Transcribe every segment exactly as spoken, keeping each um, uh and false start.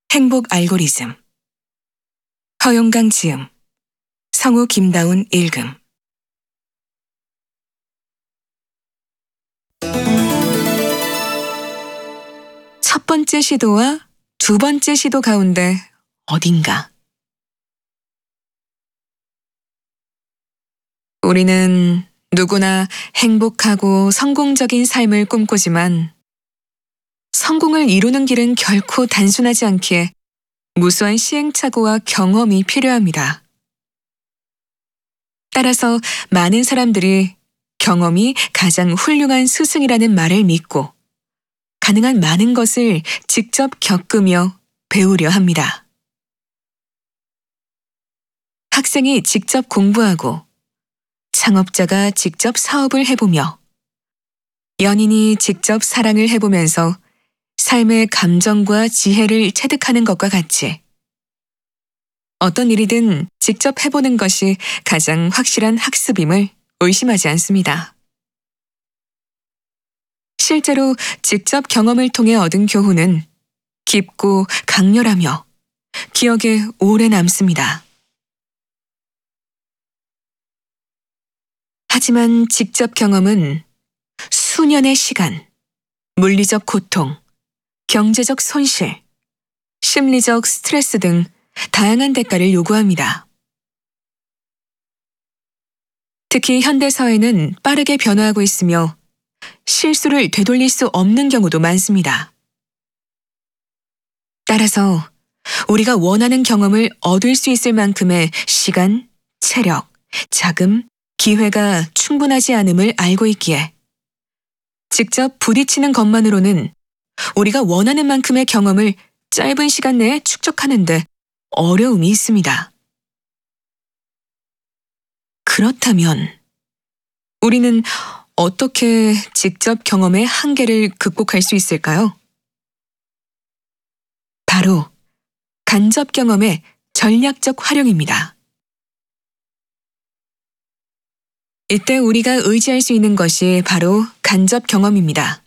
행복 알고리즘. 허용강 지음. 성우 김다운 읽음. 첫 번째 시도와 두 번째 시도 가운데 어딘가. 우리는 누구나 행복하고 성공적인 삶을 꿈꾸지만 성공을 이루는 길은 결코 단순하지 않기에 무수한 시행착오와 경험이 필요합니다. 따라서 많은 사람들이 경험이 가장 훌륭한 스승이라는 말을 믿고 가능한 많은 것을 직접 겪으며 배우려 합니다. 학생이 직접 공부하고 창업자가 직접 사업을 해보며 연인이 직접 사랑을 해보면서 삶의 감정과 지혜를 체득하는 것과 같이 어떤 일이든 직접 해보는 것이 가장 확실한 학습임을 의심하지 않습니다. 실제로 직접 경험을 통해 얻은 교훈은 깊고 강렬하며 기억에 오래 남습니다. 하지만 직접 경험은 수년의 시간, 물리적 고통, 경제적 손실, 심리적 스트레스 등 다양한 대가를 요구합니다. 특히 현대사회는 빠르게 변화하고 있으며 실수를 되돌릴 수 없는 경우도 많습니다. 따라서 우리가 원하는 경험을 얻을 수 있을 만큼의 시간, 체력, 자금, 기회가 충분하지 않음을 알고 있기에 직접 부딪히는 것만으로는 우리가 원하는 만큼의 경험을 짧은 시간 내에 축적하는데 어려움이 있습니다. 그렇다면 우리는 어떻게 직접 경험의 한계를 극복할 수 있을까요? 바로 간접 경험의 전략적 활용입니다. 이때 우리가 의지할 수 있는 것이 바로 간접 경험입니다.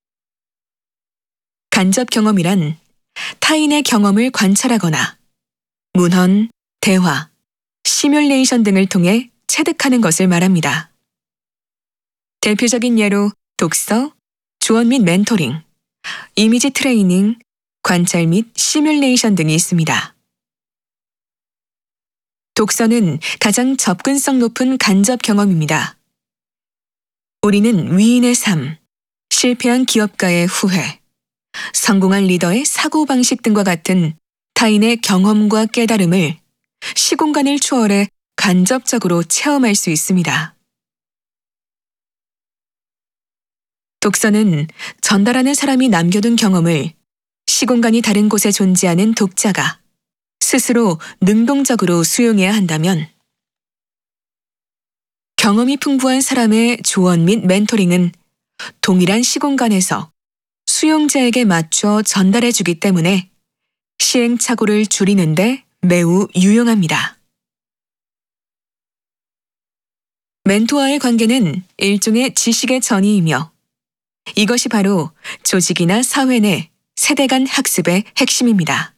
간접 경험이란 타인의 경험을 관찰하거나 문헌, 대화, 시뮬레이션 등을 통해 체득하는 것을 말합니다. 대표적인 예로 독서, 조언 및 멘토링, 이미지 트레이닝, 관찰 및 시뮬레이션 등이 있습니다. 독서는 가장 접근성 높은 간접 경험입니다. 우리는 위인의 삶, 실패한 기업가의 후회, 성공한 리더의 사고방식 등과 같은 타인의 경험과 깨달음을 시공간을 초월해 간접적으로 체험할 수 있습니다. 독서는 전달하는 사람이 남겨둔 경험을 시공간이 다른 곳에 존재하는 독자가 스스로 능동적으로 수용해야 한다면, 경험이 풍부한 사람의 조언 및 멘토링은 동일한 시공간에서 수용자에게 맞춰 전달해주기 때문에 시행착오를 줄이는데 매우 유용합니다. 멘토와의 관계는 일종의 지식의 전이이며 이것이 바로 조직이나 사회 내 세대 간 학습의 핵심입니다.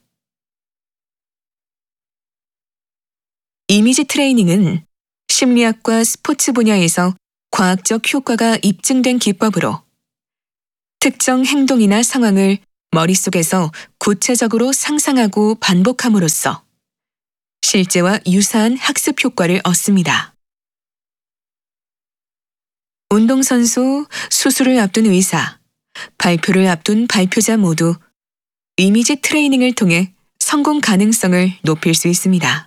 이미지 트레이닝은 심리학과 스포츠 분야에서 과학적 효과가 입증된 기법으로 특정 행동이나 상황을 머릿속에서 구체적으로 상상하고 반복함으로써 실제와 유사한 학습 효과를 얻습니다. 운동선수, 수술을 앞둔 의사, 발표를 앞둔 발표자 모두 이미지 트레이닝을 통해 성공 가능성을 높일 수 있습니다.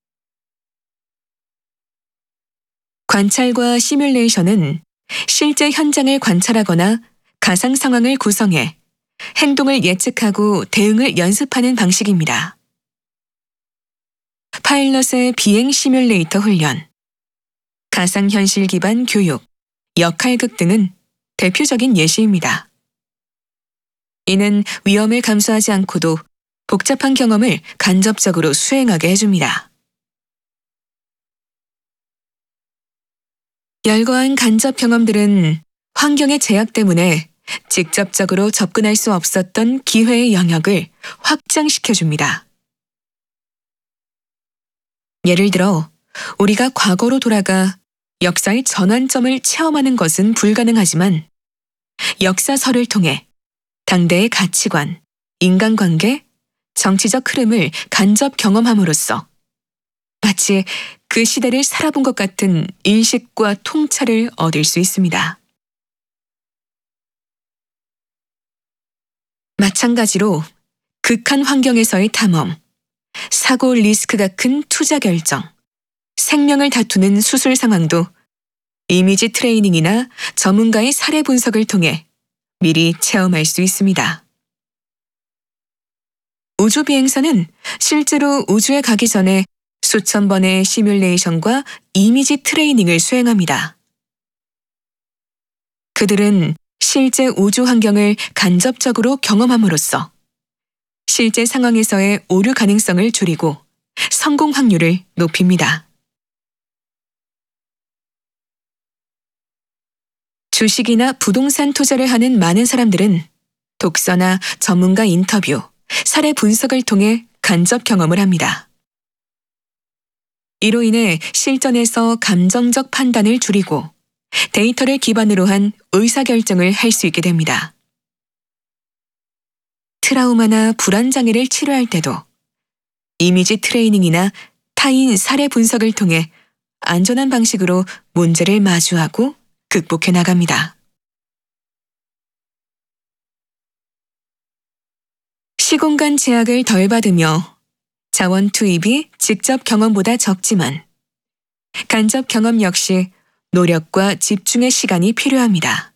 관찰과 시뮬레이션은 실제 현장을 관찰하거나 가상 상황을 구성해 행동을 예측하고 대응을 연습하는 방식입니다. 파일럿의 비행 시뮬레이터 훈련, 가상현실 기반 교육, 역할극 등은 대표적인 예시입니다. 이는 위험을 감수하지 않고도 복잡한 경험을 간접적으로 수행하게 해줍니다. 열거한 간접 경험들은 환경의 제약 때문에 직접적으로 접근할 수 없었던 기회의 영역을 확장시켜 줍니다. 예를 들어, 우리가 과거로 돌아가 역사의 전환점을 체험하는 것은 불가능하지만 역사서를 통해 당대의 가치관, 인간관계, 정치적 흐름을 간접 경험함으로써 마치 그 시대를 살아본 것 같은 인식과 통찰을 얻을 수 있습니다. 마찬가지로 극한 환경에서의 탐험, 사고 리스크가 큰 투자 결정, 생명을 다투는 수술 상황도 이미지 트레이닝이나 전문가의 사례 분석을 통해 미리 체험할 수 있습니다. 우주 비행사는 실제로 우주에 가기 전에 수천 번의 시뮬레이션과 이미지 트레이닝을 수행합니다. 그들은 실제 우주 환경을 간접적으로 경험함으로써 실제 상황에서의 오류 가능성을 줄이고 성공 확률을 높입니다. 주식이나 부동산 투자를 하는 많은 사람들은 독서나 전문가 인터뷰, 사례 분석을 통해 간접 경험을 합니다. 이로 인해 실전에서 감정적 판단을 줄이고 데이터를 기반으로 한 의사결정을 할 수 있게 됩니다. 트라우마나 불안장애를 치료할 때도 이미지 트레이닝이나 타인 사례 분석을 통해 안전한 방식으로 문제를 마주하고 극복해 나갑니다. 시공간 제약을 덜 받으며 자원 투입이 직접 경험보다 적지만 간접 경험 역시 노력과 집중의 시간이 필요합니다.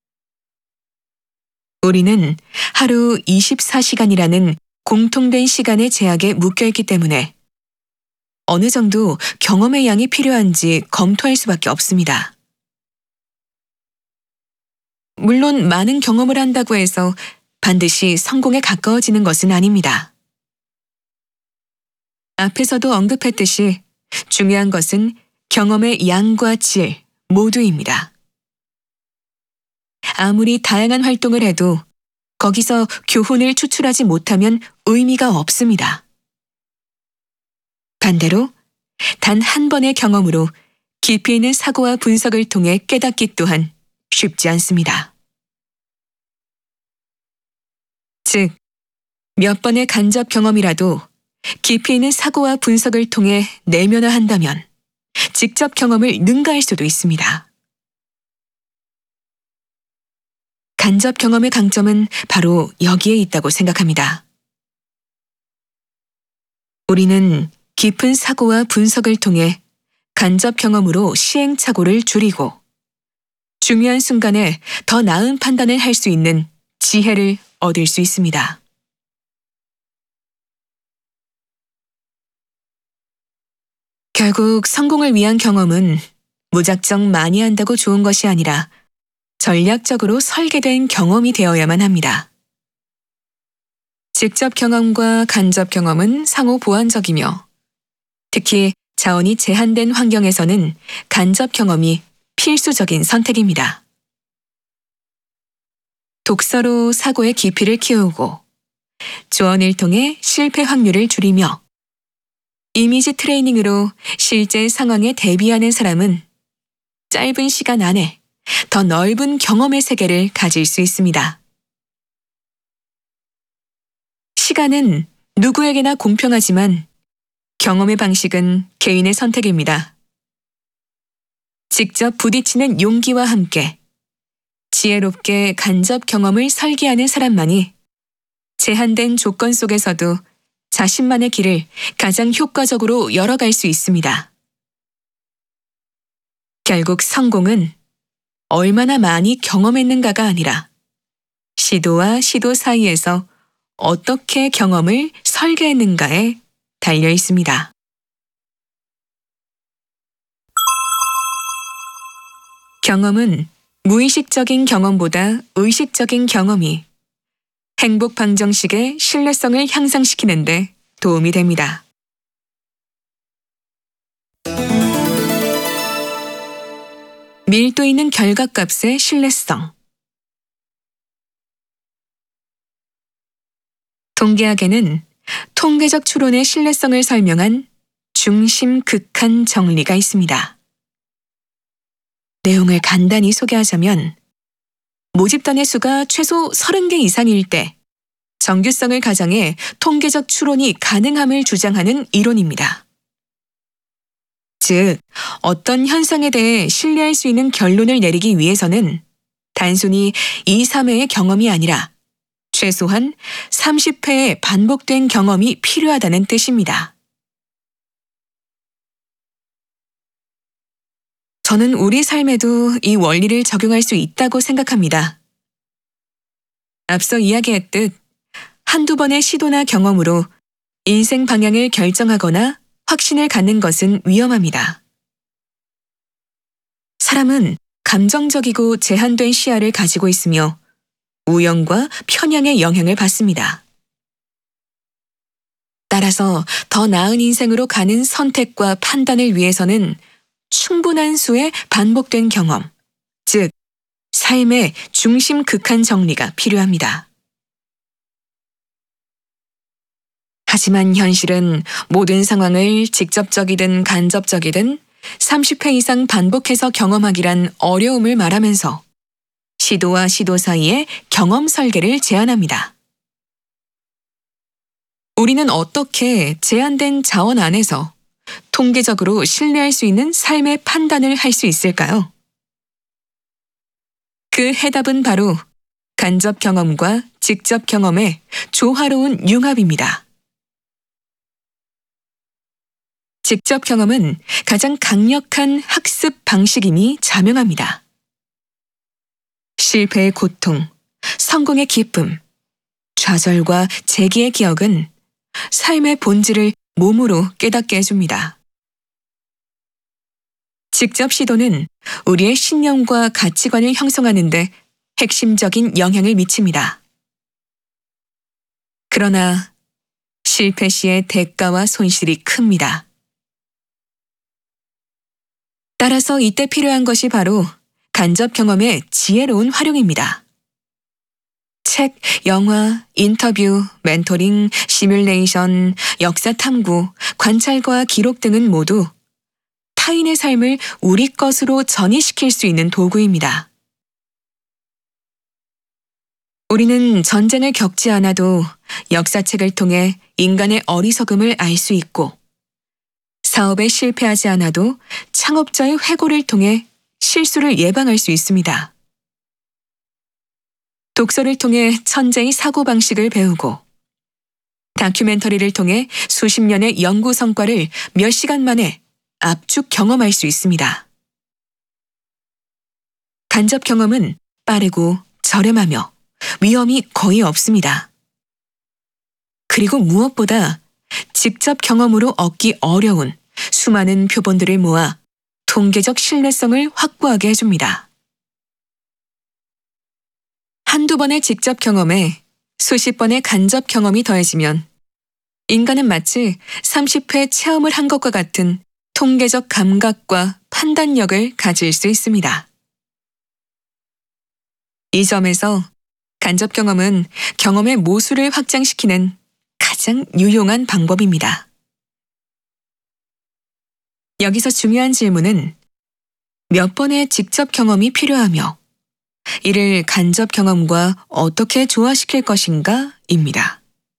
우리는 하루 이십사 시간이라는 공통된 시간의 제약에 묶여있기 때문에 어느 정도 경험의 양이 필요한지 검토할 수밖에 없습니다. 물론 많은 경험을 한다고 해서 반드시 성공에 가까워지는 것은 아닙니다. 앞에서도 언급했듯이 중요한 것은 경험의 양과 질 모두입니다. 아무리 다양한 활동을 해도 거기서 교훈을 추출하지 못하면 의미가 없습니다. 반대로 단 한 번의 경험으로 깊이 있는 사고와 분석을 통해 깨닫기 또한 쉽지 않습니다. 즉, 몇 번의 간접 경험이라도 깊이 있는 사고와 분석을 통해 내면화한다면 직접 경험을 능가할 수도 있습니다. 간접 경험의 강점은 바로 여기에 있다고 생각합니다. 우리는 깊은 사고와 분석을 통해 간접 경험으로 시행착오를 줄이고 중요한 순간에 더 나은 판단을 할 수 있는 지혜를 얻을 수 있습니다. 결국 성공을 위한 경험은 무작정 많이 한다고 좋은 것이 아니라 전략적으로 설계된 경험이 되어야만 합니다. 직접 경험과 간접 경험은 상호 보완적이며 특히 자원이 제한된 환경에서는 간접 경험이 필수적인 선택입니다. 독서로 사고의 깊이를 키우고 조언을 통해 실패 확률을 줄이며 이미지 트레이닝으로 실제 상황에 대비하는 사람은 짧은 시간 안에 더 넓은 경험의 세계를 가질 수 있습니다. 시간은 누구에게나 공평하지만 경험의 방식은 개인의 선택입니다. 직접 부딪히는 용기와 함께 지혜롭게 간접 경험을 설계하는 사람만이 제한된 조건 속에서도 자신만의 길을 가장 효과적으로 열어갈 수 있습니다. 결국 성공은 얼마나 많이 경험했는가가 아니라 시도와 시도 사이에서 어떻게 경험을 설계했는가에 달려 있습니다. 경험은 무의식적인 경험보다 의식적인 경험이 행복 방정식의 신뢰성을 향상시키는 데 도움이 됩니다. 밀도 있는 결과값의 신뢰성. 통계학에는 통계적 추론의 신뢰성을 설명한 중심 극한 정리가 있습니다. 내용을 간단히 소개하자면 모집단의 수가 최소 서른 개 이상일 때 정규성을 가정해 통계적 추론이 가능함을 주장하는 이론입니다. 즉, 어떤 현상에 대해 신뢰할 수 있는 결론을 내리기 위해서는 단순히 이, 삼 회의 경험이 아니라 최소한 삼십 회의 반복된 경험이 필요하다는 뜻입니다. 저는 우리 삶에도 이 원리를 적용할 수 있다고 생각합니다. 앞서 이야기했듯 한두 번의 시도나 경험으로 인생 방향을 결정하거나 확신을 갖는 것은 위험합니다. 사람은 감정적이고 제한된 시야를 가지고 있으며 우연과 편향의 영향을 받습니다. 따라서 더 나은 인생으로 가는 선택과 판단을 위해서는 충분한 수의 반복된 경험, 즉 삶의 중심 극한 정리가 필요합니다. 하지만 현실은 모든 상황을 직접적이든 간접적이든 삼십 회 이상 반복해서 경험하기란 어려움을 말하면서 시도와 시도 사이에 경험 설계를 제안합니다. 우리는 어떻게 제한된 자원 안에서 통계적으로 신뢰할 수 있는 삶의 판단을 할 수 있을까요? 그 해답은 바로 간접 경험과 직접 경험의 조화로운 융합입니다. 직접 경험은 가장 강력한 학습 방식임이 자명합니다. 실패의 고통, 성공의 기쁨, 좌절과 재기의 기억은 삶의 본질을 몸으로 깨닫게 해줍니다. 직접 시도는 우리의 신념과 가치관을 형성하는 데 핵심적인 영향을 미칩니다. 그러나 실패 시의 대가와 손실이 큽니다. 따라서 이때 필요한 것이 바로 간접 경험의 지혜로운 활용입니다. 책, 영화, 인터뷰, 멘토링, 시뮬레이션, 역사 탐구, 관찰과 기록 등은 모두 타인의 삶을 우리 것으로 전이시킬 수 있는 도구입니다. 우리는 전쟁을 겪지 않아도 역사책을 통해 인간의 어리석음을 알 수 있고, 사업에 실패하지 않아도 창업자의 회고를 통해 실수를 예방할 수 있습니다. 독서를 통해 천재의 사고방식을 배우고, 다큐멘터리를 통해 수십 년의 연구 성과를 몇 시간 만에 압축 경험할 수 있습니다. 간접 경험은 빠르고 저렴하며 위험이 거의 없습니다. 그리고 무엇보다 직접 경험으로 얻기 어려운 수많은 표본들을 모아 통계적 신뢰성을 확보하게 해줍니다. 한두 번의 직접 경험에 수십 번의 간접 경험이 더해지면 인간은 마치 삼십 회 체험을 한 것과 같은 통계적 감각과 판단력을 가질 수 있습니다. 이 점에서 간접 경험은 경험의 모수를 확장시키는 가장 유용한 방법입니다. 여기서 중요한 질문은 몇 번의 직접 경험이 필요하며 이를 간접 경험과 어떻게 조화시킬 것인가 입니다.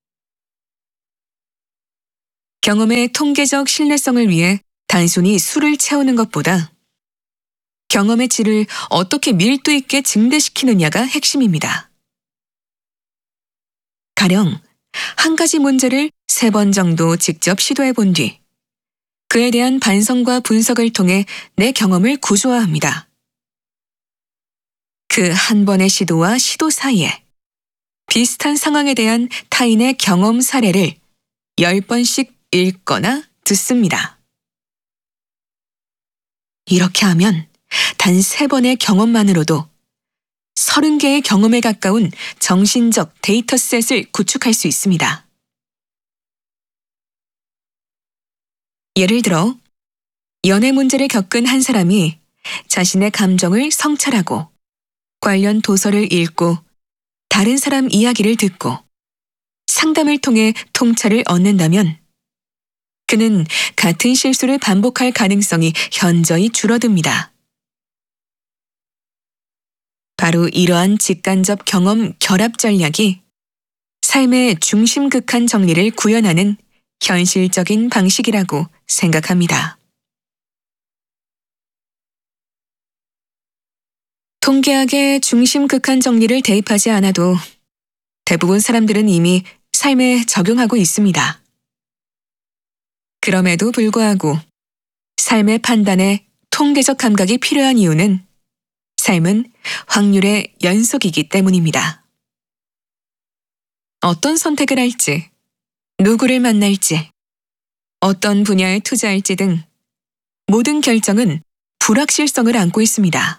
경험의 통계적 신뢰성을 위해 단순히 수를 채우는 것보다 경험의 질을 어떻게 밀도 있게 증대시키느냐가 핵심입니다. 가령 한 가지 문제를 세 번 정도 직접 시도해 본 뒤 그에 대한 반성과 분석을 통해 내 경험을 구조화합니다. 그 한 번의 시도와 시도 사이에 비슷한 상황에 대한 타인의 경험 사례를 열 번씩 읽거나 듣습니다. 이렇게 하면 단 세 번의 경험만으로도 서른 개의 경험에 가까운 정신적 데이터셋을 구축할 수 있습니다. 예를 들어, 연애 문제를 겪은 한 사람이 자신의 감정을 성찰하고 관련 도서를 읽고 다른 사람 이야기를 듣고 상담을 통해 통찰을 얻는다면 그는 같은 실수를 반복할 가능성이 현저히 줄어듭니다. 바로 이러한 직간접 경험 결합 전략이 삶의 중심극한 정리를 구현하는 현실적인 방식이라고 생각합니다. 통계학의 중심극한 정리를 대입하지 않아도 대부분 사람들은 이미 삶에 적용하고 있습니다. 그럼에도 불구하고 삶의 판단에 통계적 감각이 필요한 이유는 삶은 확률의 연속이기 때문입니다. 어떤 선택을 할지, 누구를 만날지, 어떤 분야에 투자할지 등 모든 결정은 불확실성을 안고 있습니다.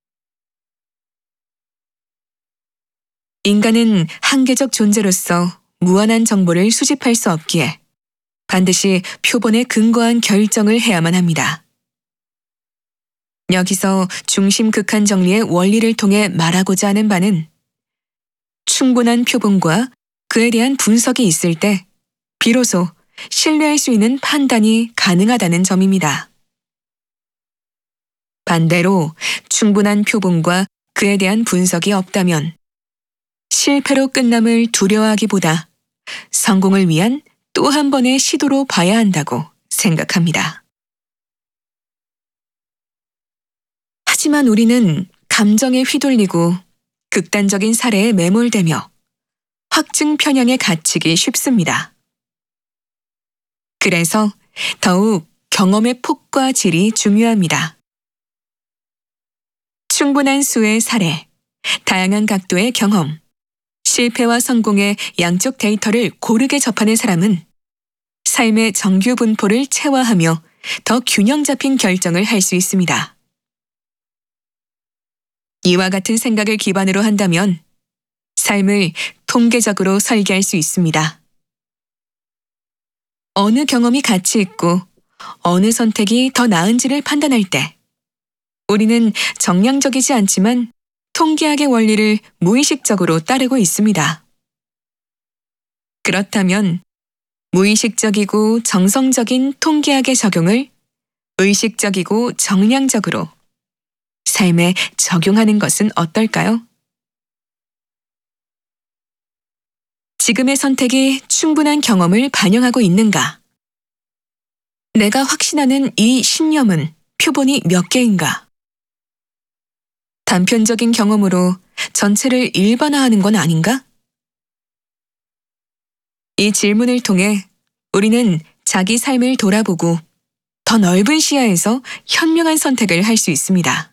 인간은 한계적 존재로서 무한한 정보를 수집할 수 없기에 반드시 표본에 근거한 결정을 해야만 합니다. 여기서 중심극한 정리의 원리를 통해 말하고자 하는 바는 충분한 표본과 그에 대한 분석이 있을 때 비로소 신뢰할 수 있는 판단이 가능하다는 점입니다. 반대로 충분한 표본과 그에 대한 분석이 없다면 실패로 끝남을 두려워하기보다 성공을 위한 또 한 번의 시도로 봐야 한다고 생각합니다. 하지만 우리는 감정에 휘둘리고 극단적인 사례에 매몰되며 확증 편향에 갇히기 쉽습니다. 그래서 더욱 경험의 폭과 질이 중요합니다. 충분한 수의 사례, 다양한 각도의 경험, 실패와 성공의 양쪽 데이터를 고르게 접하는 사람은 삶의 정규 분포를 체화하며 더 균형 잡힌 결정을 할 수 있습니다. 이와 같은 생각을 기반으로 한다면 삶을 통계적으로 설계할 수 있습니다. 어느 경험이 가치 있고 어느 선택이 더 나은지를 판단할 때 우리는 정량적이지 않지만 통계학의 원리를 무의식적으로 따르고 있습니다. 그렇다면 무의식적이고 정성적인 통계학의 적용을 의식적이고 정량적으로 삶에 적용하는 것은 어떨까요? 지금의 선택이 충분한 경험을 반영하고 있는가? 내가 확신하는 이 신념은 표본이 몇 개인가? 단편적인 경험으로 전체를 일반화하는 건 아닌가? 이 질문을 통해 우리는 자기 삶을 돌아보고 더 넓은 시야에서 현명한 선택을 할 수 있습니다.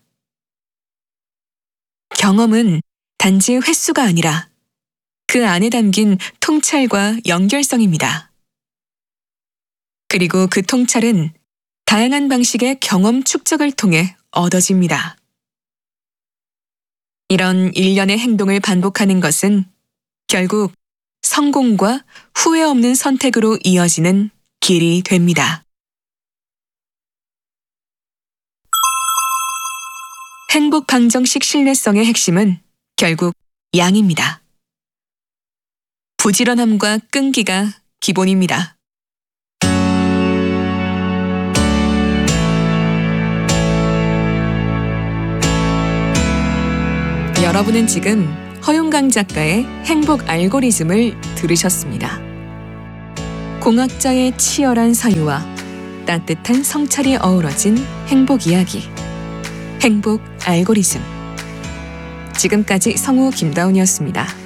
경험은 단지 횟수가 아니라 그 안에 담긴 통찰과 연결성입니다. 그리고 그 통찰은 다양한 방식의 경험 축적을 통해 얻어집니다. 이런 일련의 행동을 반복하는 것은 결국 성공과 후회 없는 선택으로 이어지는 길이 됩니다. 행복 방정식 신뢰성의 핵심은 결국 양입니다. 부지런함과 끈기가 기본입니다. 여러분은 지금 허용강 작가의 행복 알고리즘을 들으셨습니다. 공학자의 치열한 사유와 따뜻한 성찰이 어우러진 행복 이야기, 행복 알고리즘. 지금까지 성우 김다운이었습니다.